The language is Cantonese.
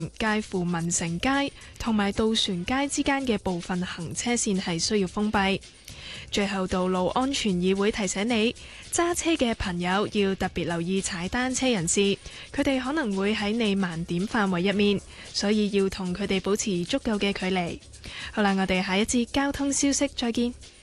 介乎民城街同埋渡船街之間嘅部分行車線係需要封閉。最後，道路安全議會提醒你，揸車嘅朋友要特別留意踩單車人士，佢哋可能會喺你盲點範圍入面，所以要同佢哋保持足夠嘅距離。好啦，我哋下一節交通消息再見。